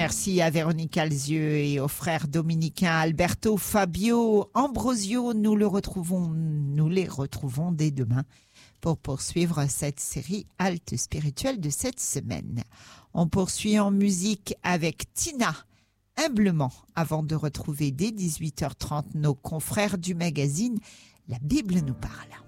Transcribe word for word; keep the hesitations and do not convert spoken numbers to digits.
Merci à Véronique Alzieux et aux frères dominicains Alberto, Fabio, Ambrosio. Nous le retrouvons, nous les retrouvons dès demain pour poursuivre cette série halte spirituelle de cette semaine. On poursuit en musique avec Tina, humblement, avant de retrouver dès dix-huit heures trente nos confrères du magazine La Bible nous parle.